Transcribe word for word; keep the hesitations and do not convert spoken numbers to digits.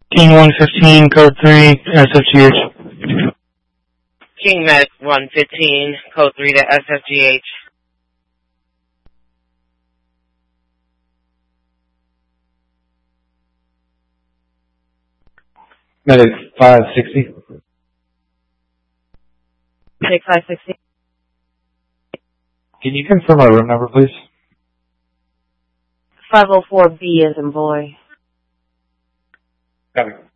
King one fifteen, code three, S F G H. King Med one fifteen, code three to S F G H. Medic five sixty. Take five sixty. Can you confirm our room number, please? five oh four B as in boy. Copy.